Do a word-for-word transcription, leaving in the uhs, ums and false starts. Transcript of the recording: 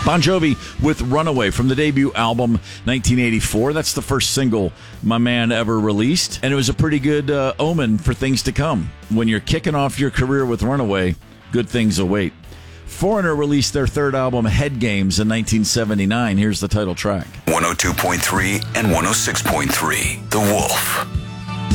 Bon Jovi with Runaway from the debut album nineteen eighty-four. That's the first single my man ever released, and it was a pretty good uh, omen for things to come. When you're kicking off your career with Runaway, good things await. Foreigner released their third album, Head Games, in nineteen seventy-nine. Here's the title track. one oh two point three and one oh six point three, The Wolf.